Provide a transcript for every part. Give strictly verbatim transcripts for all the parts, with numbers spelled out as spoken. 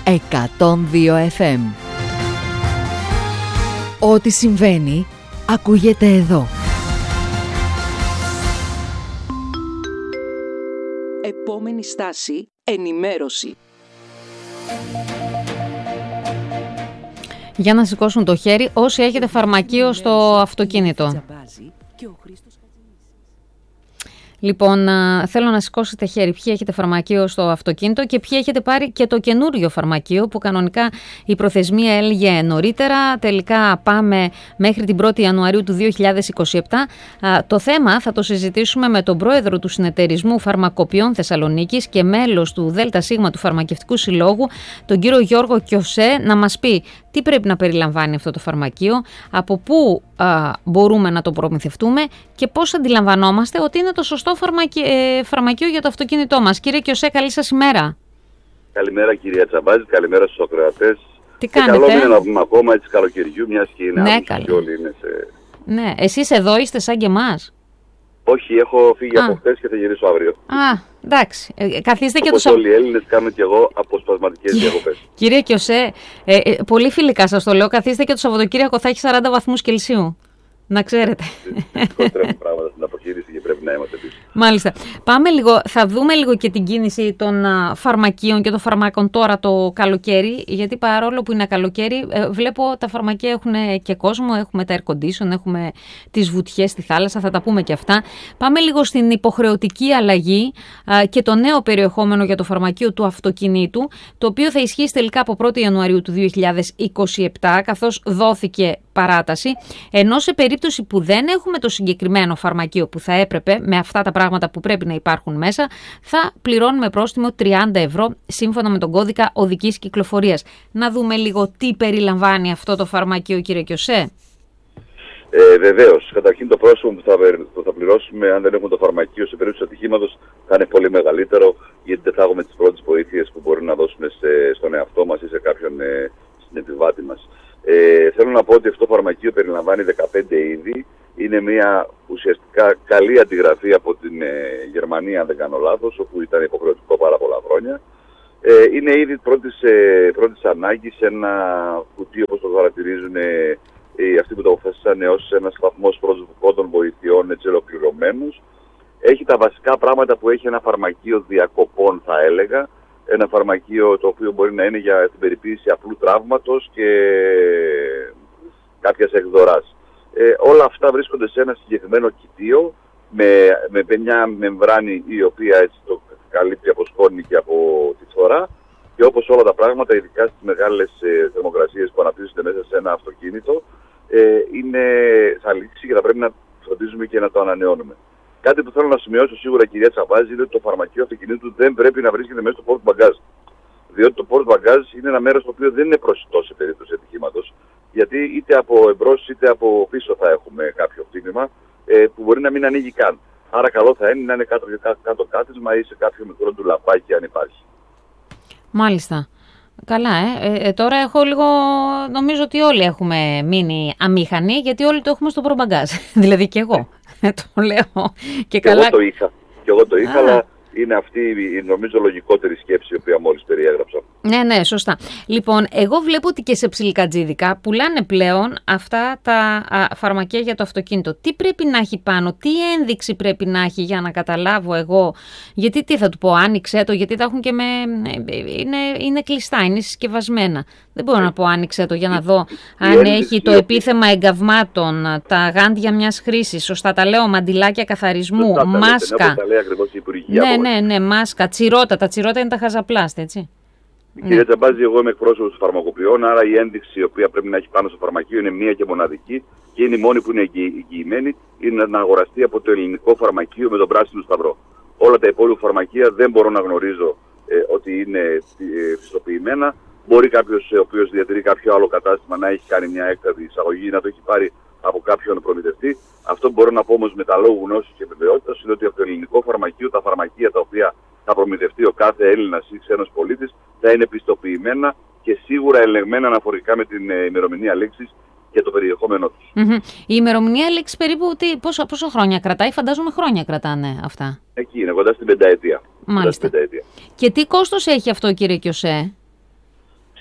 εκατόν δύο εφ εμ. Ό,τι συμβαίνει ακούγεται εδώ. Επόμενη στάση, ενημέρωση. Για να σηκώσουν το χέρι όσοι έχετε φαρμακείο στο αυτοκίνητο. Λοιπόν, θέλω να σηκώσετε χέρι ποιοι έχετε φαρμακείο στο αυτοκίνητο και ποιοι έχετε πάρει και το καινούριο φαρμακείο που κανονικά η προθεσμία έλεγε νωρίτερα. Τελικά πάμε μέχρι την πρώτη Ιανουαρίου του δύο χιλιάδες είκοσι επτά. Το θέμα θα το συζητήσουμε με τον πρόεδρο του Συνεταιρισμού Φαρμακοποιών Θεσσαλονίκης και μέλος του ΔΣ του Φαρμακευτικού Συλλόγου, τον κύριο Γιώργο Κιωσέ, να μας πει τι πρέπει να περιλαμβάνει αυτό το φαρμακείο, από πού α, μπορούμε να το προμηθευτούμε και πώς αντιλαμβανόμαστε ότι είναι το σωστό φαρμακείο, ε, φαρμακείο για το αυτοκίνητό μας. Κύριε Κιωσέ, καλή σας ημέρα. Καλημέρα κυρία Τσαμπάζη, καλημέρα στους ακροατές. Τι κάνετε? Καλό είναι να πούμε ακόμα έτσι καλοκαιριού, μιας και είναι ναι, αύγουστος και όλοι είναι σε... Ναι, εσείς εδώ είστε σαν και εμάς? Όχι, έχω φύγει Α. από χθες και θα γυρίσω αύριο. Α, εντάξει. Ε, καθίστε και τους... όλοι οι Έλληνες κάνω και εγώ αποσπασματικές διακοπές. Κύριε Κιωσέ, ε, ε, πολύ φιλικά σας το λέω, καθίστε και το Σαββατοκύριακο θα έχει σαράντα βαθμούς Κελσίου. Να ξέρετε. Δυσκολεύουν πράγματα στην αποχήρηση και πρέπει να είμαστε πίσω. Μάλιστα. Πάμε λίγο, θα δούμε λίγο και την κίνηση των α, φαρμακείων και των φαρμάκων τώρα το καλοκαίρι, γιατί παρόλο που είναι καλοκαίρι, ε, βλέπω τα φαρμακεία έχουν και κόσμο, έχουμε τα air condition, έχουμε τις βουτιές στη θάλασσα, θα τα πούμε και αυτά. Πάμε λίγο στην υποχρεωτική αλλαγή α, και το νέο περιεχόμενο για το φαρμακείο του αυτοκινήτου, το οποίο θα ισχύσει τελικά από πρώτη Ιανουαρίου του δύο χιλιάδες είκοσι επτά, καθώς δόθηκε παράταση, ενώ σε περίπτωση που δεν έχουμε το συγκεκριμένο φαρμακείο που θα έπρεπε, με αυτά τα πράγματα που πρέπει να υπάρχουν μέσα, θα πληρώνουμε πρόστιμο τριάντα ευρώ σύμφωνα με τον κώδικα οδικής κυκλοφορίας. Να δούμε λίγο τι περιλαμβάνει αυτό το φαρμακείο, κύριε Κιωσέ. Ε, βεβαίως. Καταρχήν το πρόστιμο που θα, που θα πληρώσουμε αν δεν έχουμε το φαρμακείο σε περίπτωση ατυχήματος θα είναι πολύ μεγαλύτερο, γιατί δεν θα έχουμε τις πρώτες βοήθειες που μπορεί να δώσουμε σε, στον εαυτό μας ή σε κάποιον ε, στην επιβάτη μας. Ε, θέλω να πω ότι αυτό το φαρμακείο περιλαμβάνει δεκαπέντε είδη. Είναι μια ουσιαστικά καλή αντιγραφή από την ε, Γερμανία, αν δεν κάνω λάθος, όπου ήταν υποχρεωτικό πάρα πολλά χρόνια. Ε, είναι είδη πρώτης, ε, πρώτης ανάγκης, ένα κουτί όπως το χαρακτηρίζουν ε, ε, αυτοί που το αποφασίσανε ως ένας σταθμός πρώτων βοηθειών έτσι ολοκληρωμένους. Έχει τα βασικά πράγματα που έχει ένα φαρμακείο διακοπών, θα έλεγα. Ένα φαρμακείο το οποίο μπορεί να είναι για την περιποίηση απλού τραύματος και κάποιας εκδοράς. Ε, όλα αυτά βρίσκονται σε ένα συγκεκριμένο κοιτίο με, με μια μεμβράνη η οποία έτσι το καλύπτει από σκόνη και από τη φθορά, και όπως όλα τα πράγματα, ειδικά στις μεγάλες ε, θερμοκρασίες που αναπτύσσονται μέσα σε ένα αυτοκίνητο, ε, είναι, θα λήξει και θα πρέπει να φροντίζουμε και να το ανανεώνουμε. Κάτι που θέλω να σημειώσω σίγουρα, κυρία Τσαμπάζη, είναι ότι το φαρμακείο αυτοκινήτου δεν πρέπει να βρίσκεται μέσα στο port bagage. Διότι το port bagage είναι ένα μέρος το οποίο δεν είναι προσιτό σε περίπτωση ατυχήματος. Γιατί είτε από εμπρός είτε από πίσω θα έχουμε κάποιο χτύπημα ε, που μπορεί να μην ανοίγει καν. Άρα καλό θα είναι να είναι κάτω, κάτω κάθισμα ή σε κάποιο μικρό ντουλαπάκι αν υπάρχει. Μάλιστα. Καλά, ε. ε. Τώρα έχω λίγο, νομίζω ότι όλοι έχουμε μείνει αμήχανοι, γιατί όλοι το έχουμε στο προμπαγκάζ. Δηλαδή και εγώ. το λέω. Και, και καλά... εγώ το είχα. Και εγώ το είχα, αλλά είναι αυτή η νομίζω λογικότερη σκέψη η οποία μόλις περιέγραψα. Ναι, ναι, σωστά. Λοιπόν, εγώ βλέπω ότι και σε ψιλικατζίδικα πουλάνε πλέον αυτά τα α, φαρμακεία για το αυτοκίνητο. Τι πρέπει να έχει πάνω, τι ένδειξη πρέπει να έχει για να καταλάβω εγώ, γιατί τι θα του πω, άνοιξε το, γιατί τα έχουν και με... είναι, είναι κλειστά, είναι συσκευασμένα. Δεν μπορώ ε, να πω άνοιξε το για να δω η, αν η έχει το επίθεμα εγκαυμάτων, τα γάντια μιας χρήσης, σωστά τα λέω, μαντιλάκια καθαρισμού, σωστά, μάσκα. Ναι, τα λέει ακριβώς η Υπουργεία. Ναι, ναι, ναι, μάσκα, τσιρότα, τα τσιρότα είναι τα χαζαπλάστα, έτσι. Κυρία ναι. Τσαμπάζη, εγώ είμαι εκπρόσωπος των φαρμακοποιών, άρα η ένδειξη η οποία πρέπει να έχει πάνω στο φαρμακείο είναι μία και μοναδική και είναι η μόνη που είναι εγγυημένη, είναι να αγοραστεί από το ελληνικό φαρμακείο με τον πράσινο σταυρό. Όλα τα υπόλοιπα φαρμακεία δεν μπορώ να γνωρίζω ε, ότι είναι ε, πιστοποιημένα. Μπορεί κάποιος ο οποίος διατηρεί κάποιο άλλο κατάστημα να έχει κάνει μια έκτατη εισαγωγή, να το έχει πάρει από κάποιον προμηθευτή. Αυτό που μπορώ να πω όμως με τα λόγου γνώσης και βεβαιότητας είναι ότι από το ελληνικό φαρμακείο τα φαρμακεία τα οποία θα προμηθευτεί ο κάθε Έλληνας ή ξένος πολίτης θα είναι πιστοποιημένα και σίγουρα ελεγμένα αναφορικά με την ε, ημερομηνία λήξης και το περιεχόμενό τους. Mm-hmm. Η ημερομηνία λήξης περίπου τι, πόσο, πόσο χρόνια κρατάει, φαντάζομαι χρόνια κρατάνε αυτά. Εκεί είναι, κοντά στην πενταετία. Μάλιστα. Στην πενταετία. Και τι κόστος έχει αυτό, κύριε Κιωσέ?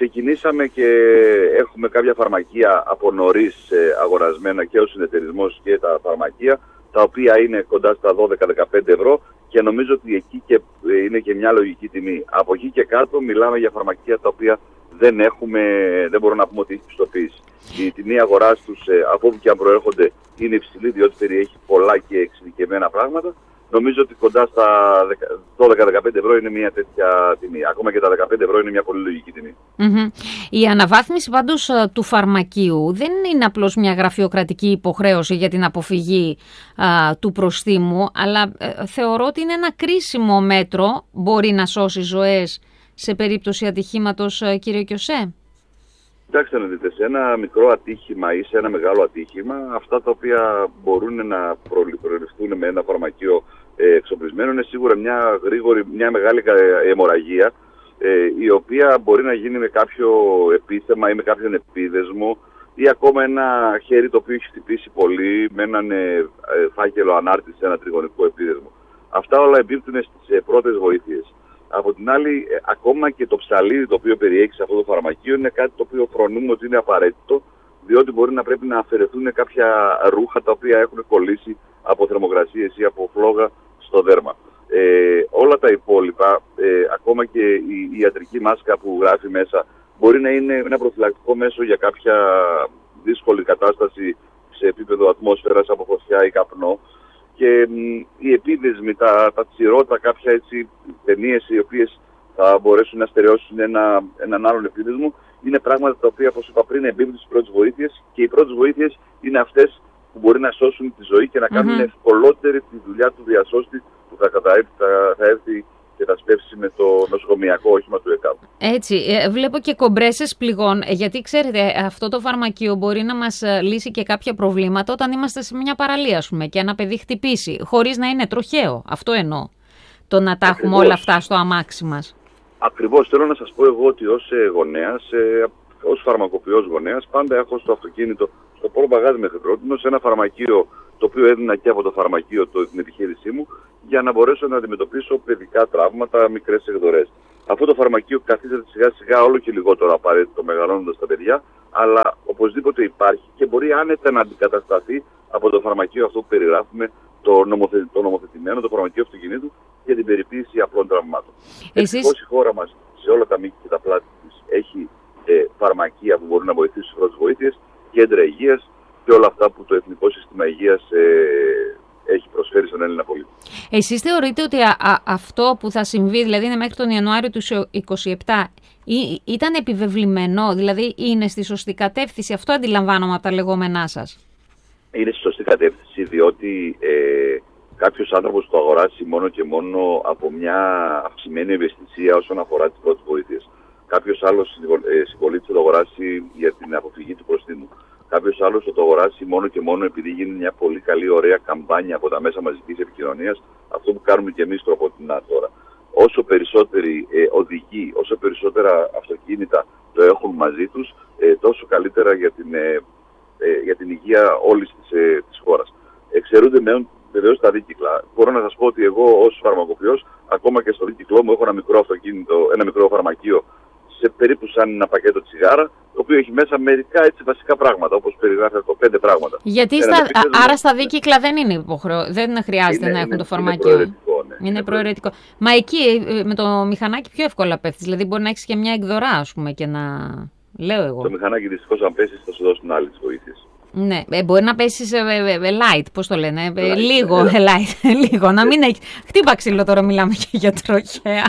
ξεκινήσαμε και έχουμε κάποια φαρμακεία από νωρίς ε, αγορασμένα και ο συνεταιρισμός και τα φαρμακεία, τα οποία είναι κοντά στα δώδεκα με δεκαπέντε ευρώ και νομίζω ότι εκεί και, ε, είναι και μια λογική τιμή. Από εκεί και κάτω μιλάμε για φαρμακεία τα οποία δεν έχουμε, δεν μπορώ να πούμε ότι έχει πιστοποίηση. Η τιμή αγοράς τους, ε, από όπου και αν προέρχονται, είναι υψηλή, διότι περιέχει πολλά και εξειδικευμένα πράγματα. Νομίζω ότι κοντά στα δώδεκα με δεκαπέντε ευρώ είναι μια τέτοια τιμή. Ακόμα και τα δεκαπέντε ευρώ είναι μια πολύ λογική τιμή. Mm-hmm. Η αναβάθμιση πάντως του φαρμακείου δεν είναι απλώς μια γραφειοκρατική υποχρέωση για την αποφυγή α, του προστίμου, αλλά ε, θεωρώ ότι είναι ένα κρίσιμο μέτρο, μπορεί να σώσει ζωές σε περίπτωση ατυχήματος, κύριε Κιωσέ. Κοιτάξτε να δείτε, σε ένα μικρό ατύχημα ή σε ένα μεγάλο ατύχημα, αυτά τα οποία μπορούν να προληφθούν με ένα φαρμακείο ε, εξοπλισμένο είναι σίγουρα μια γρήγορη, μια μεγάλη αιμορραγία, ε, η οποία μπορεί να γίνει με κάποιο επίθεμα ή με κάποιον επίδεσμο ή ακόμα ένα χέρι το οποίο έχει χτυπήσει πολύ με έναν ε, φάκελο ανάρτηση, ένα τριγωνικό επίδεσμο. Αυτά όλα εμπίπτουν στις ε, πρώτες βοήθειες. Από την άλλη, ε, ακόμα και το ψαλίδι το οποίο περιέχει σε αυτό το φαρμακείο είναι κάτι το οποίο φρονούμε ότι είναι απαραίτητο, διότι μπορεί να πρέπει να αφαιρεθούν κάποια ρούχα τα οποία έχουν κολλήσει από θερμοκρασίες ή από φλόγα στο δέρμα. Ε, όλα τα υπόλοιπα, ε, ακόμα και η, η ιατρική μάσκα που γράφει μέσα, μπορεί να είναι ένα προφυλακτικό μέσο για κάποια δύσκολη κατάσταση σε επίπεδο ατμόσφαιρας από φωτιά ή καπνό. Και μ, οι επίδεσμοι, τα, τα τσιρώτα, κάποια έτσι ταινίες οι οποίες θα μπορέσουν να στερεώσουν ένα, έναν άλλον επίδεσμο, είναι πράγματα τα οποία, όπως είπα πριν, εμπίπτουν στις πρώτες βοήθειες, και οι πρώτες βοήθειες είναι αυτές που μπορεί να σώσουν τη ζωή και να κάνουν mm-hmm. ευκολότερη τη δουλειά του διασώστη που θα, θα, θα έρθει και θα σπεύσει με το νοσοκομιακό όχημα του ΕΚΑΒ. Έτσι, ε, βλέπω και κομπρέσες πληγών, γιατί ξέρετε, αυτό το φαρμακείο μπορεί να μας λύσει και κάποια προβλήματα όταν είμαστε σε μια παραλία, ας πούμε, και ένα παιδί χτυπήσει, χωρίς να είναι τροχαίο. Αυτό εννοώ, το να τα έχουμε όλα αυτά στο αμάξι μας. Ακριβώς, θέλω να σας πω εγώ ότι ως γονέας, ε, ως φαρμακοποιός γονέας, πάντα έχω στο αυτοκίνητο, στο πόρο μπαγάζι μέχρι πρώτη, σε ένα φαρμακείο το οποίο έδινα και από το φαρμακείο το, την επιχείρησή μου, για να μπορέσω να αντιμετωπίσω παιδικά τραύματα, μικρές εκδορές. Αυτό το φαρμακείο καθίσταται σιγά σιγά όλο και λιγότερο απαραίτητο μεγαλώνοντας τα παιδιά, αλλά οπωσδήποτε υπάρχει και μπορεί άνετα να αντικατασταθεί από το φαρμακείο αυτό που περιγράφουμε, το, νομοθε, το νομοθετημένο, το φαρμακείο αυτοκινήτου, για την περιποίηση απλών τραυμάτων. Εσείς... Ευτυχώς η χώρα μας σε όλα τα μήκη και τα πλάτη της έχει ε, φαρμακεία που μπορούν να βοηθήσουν στις πρώτες βοήθειες, κέντρα υγείας και όλα αυτά που το Εθνικό Σύστημα Υγείας ε, έχει προσφέρει στον Έλληνα πολίτη. Εσείς θεωρείτε ότι α, α, αυτό που θα συμβεί, δηλαδή είναι μέχρι τον Ιανουάριο του είκοσι επτά, ή, ήταν επιβεβλημένο, δηλαδή είναι στη σωστή κατεύθυνση? Αυτό αντιλαμβάνομαι από τα λεγόμενά σας. Είναι στη σωστή κατεύθυνση, διότι ε, κάποιος άνθρωπος το αγοράσει μόνο και μόνο από μια αυξημένη ευαισθησία όσον αφορά τις πρώτες βοήθειες. Κάποιος άλλος ε, συμπολίτης θα το αγοράσει για την αποφυγή του προστίμου. Κάποιος άλλος θα το αγοράσει μόνο και μόνο επειδή γίνει μια πολύ καλή ωραία καμπάνια από τα μέσα μαζικής επικοινωνίας, αυτό που κάνουμε και εμείς τροποτινά τώρα. Όσο περισσότεροι ε, οδηγοί, όσο περισσότερα αυτοκίνητα το έχουν μαζί τους, ε, τόσο καλύτερα για την, ε, ε, για την υγεία όλης της, ε, της χώρας. Εξαιρούνται μέον βεβαίως τα δίκυκλα. Μπορώ να σας πω ότι εγώ ως φαρμακοποιός, ακόμα και στο δίκυκλό μου έχω ένα μικρό αυτοκίνητο, ένα μικρό φαρμακείο, σε περίπου σαν ένα πακέτο τσιγάρα, το οποίο έχει μέσα μερικά έτσι βασικά πράγματα, όπως περιγράφει από πέντε πράγματα. Γιατί στα, άρα στα δίκυκλα δεν είναι υποχρεω... δεν χρειάζεται είναι, να έχουν είναι, το φαρμακείο. Είναι προαιρετικό. Ναι. Είναι, είναι προαιρετικό. Μα εκεί με το μηχανάκι πιο εύκολα πέφτεις, δηλαδή μπορεί να έχεις και μια εκδορά, ας πούμε, και να... Λέω εγώ. Το μηχανάκι δυστυχώς αν πέσεις θα σου δώσουν άλλες βοήθειες. Ναι, ε, μπορεί να πέσεις ε, ε, ε, light, πώς το λένε, ε, light, λίγο, ε, light, λίγο, να μην έχεις... Χτύπα ξύλο τώρα, μιλάμε και για τροχέα.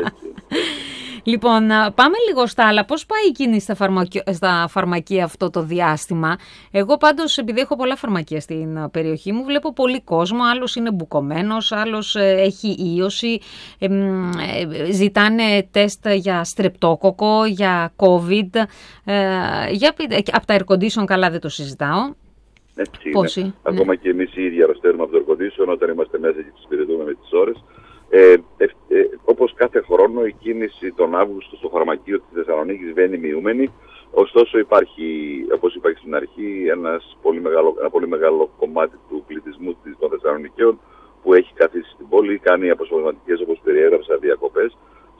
Λοιπόν, πάμε λίγο στα άλλα. Πώς πάει η κίνηση στα, φαρμακι... στα φαρμακεία αυτό το διάστημα? Εγώ πάντως, επειδή έχω πολλά φαρμακεία στην περιοχή μου, βλέπω πολύ κόσμο. Άλλος είναι μπουκωμένος, άλλος έχει ίωση. Ε, ε, ζητάνε τεστ για στρεπτόκοκο, για COVID. Ε, για... Από τα air condition καλά δεν το συζητάω. Έτσι είναι. Ναι. Ακόμα και εμείς οι ίδιοι αρρωσταίνουμε από το air condition όταν είμαστε μέσα και τις υπηρετούμε με τις ώρες. Ε, ε, ε, όπως κάθε χρόνο η κίνηση τον Αύγουστο στο φαρμακείο της Θεσσαλονίκης βαίνει μειούμενη, ωστόσο υπάρχει, όπως είπα και στην αρχή, ένας πολύ μεγάλο, ένα πολύ μεγάλο κομμάτι του πληθυσμού των Θεσσαλονικαίων που έχει καθίσει στην πόλη, κάνει αποσπασματικές, όπως περιέγραψα, διακοπές.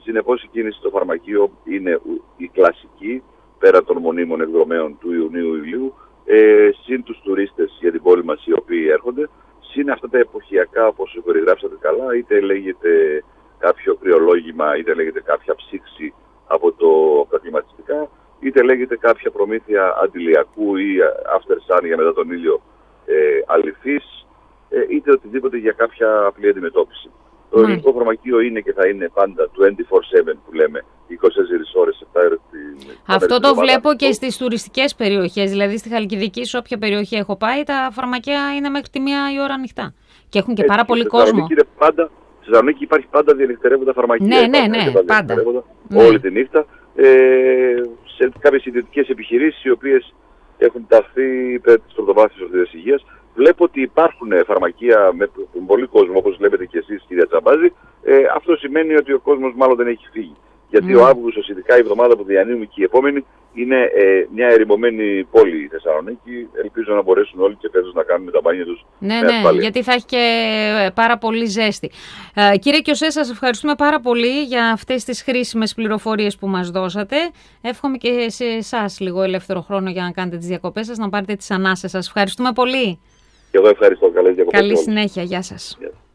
Συνεπώς η κίνηση στο φαρμακείο είναι η κλασική, πέρα των μονίμων εκδρομέων του Ιουνίου-Ιουλίου, ε, συν τους τουρίστες για την πόλη μας οι οποίοι έρχονται, συν αυτά τα εποχιακά όπως περιγράψατε καλά, είτε λέγεται κάποιο κρυολόγημα, είτε λέγεται κάποια ψήξη από το, τα κλιματιστικά, είτε λέγεται κάποια προμήθεια αντιλιακού ή after sun για μετά τον ήλιο ε, αληθής, ε, είτε οτιδήποτε για κάποια απλή αντιμετώπιση. Το Mm. ελληνικό φαρμακείο είναι και θα είναι πάντα είκοσι τέσσερις επτά που λέμε, είκοσι τέσσερις ώρες, επτά ώρες την Αυτό το βλέπω και στις τουριστικές περιοχές, δηλαδή στη Χαλκιδική, σε όποια περιοχή έχω πάει, τα φαρμακεία είναι μέχρι τη μία η ώρα ανοιχτά. Και έχουν και Έτσι, πάρα πολύ στη κόσμο. Πάντα, στη Θεσσαλονίκη υπάρχει πάντα διανυκτερεύοντα φαρμακεία. Ναι, ναι, ναι, πάντα. Ναι. Όλη τη νύχτα. Ε, σε κάποιες ιδιωτικές επιχειρήσεις οι οποίες έχουν ταχθεί υπέρ της πρωτοβάθμιας ορθίδας υγείας. Βλέπω ότι υπάρχουν φαρμακεία με πολύ κόσμο, όπως βλέπετε και εσείς, κυρία Τσαμπάζη. Ε, αυτό σημαίνει ότι ο κόσμος μάλλον δεν έχει φύγει. Γιατί mm. ο Αύγουστος, ειδικά η εβδομάδα που διανύουμε και η επόμενη, είναι ε, μια ερημωμένη πόλη η Θεσσαλονίκη. Ελπίζω να μπορέσουν όλοι και φέτος να κάνουν τα μπάνια τους. Ναι, ναι, ασφάλεια. Γιατί θα έχει και πάρα πολύ ζέστη. Ε, κύριε Κιωσέ, σας ευχαριστούμε πάρα πολύ για αυτές τις χρήσιμες πληροφορίες που μας δώσατε. Εύχομαι και σε εσάς λίγο ελεύθερο χρόνο για να κάνετε τις διακοπές σας, να πάρετε τις ανάσες σας. Ευχαριστούμε πολύ. Και εγώ ευχαριστώ. Καλές διακοπές. Καλή συνέχεια. Γεια σας. Yeah.